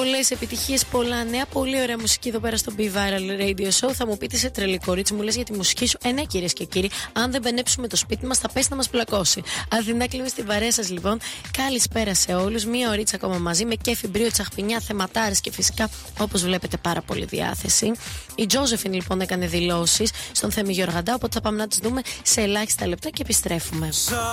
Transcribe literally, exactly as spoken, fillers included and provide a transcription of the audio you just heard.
πολλές επιτυχίες, πολλά νέα, πολύ ωραία μουσική εδώ πέρα στο Be Viral Radio Show. Θα μου πείτε σε τρελή κορίτσι, μου λες για τη μουσική σου. Ε, ναι, κυρίες και κύριοι, αν δεν μπενέψουμε το σπίτι μας, θα πέσει να μας πλακώσει. Αθηνά κλείνω στην παρέα σας λοιπόν. Καλησπέρα σε όλους. Μία ωρίτσα ακόμα μαζί με κέφι, μπρίο, τσαχπινιά, θεματάρες και φυσικά όπως βλέπετε πάρα πολύ διάθεση. Η Τζόζεφιν λοιπόν έκανε δηλώσεις στον Θέμη Γεωργαντά, οπότε θα πάμε να τις δούμε σε ελάχιστα λεπτά και επιστρέφουμε.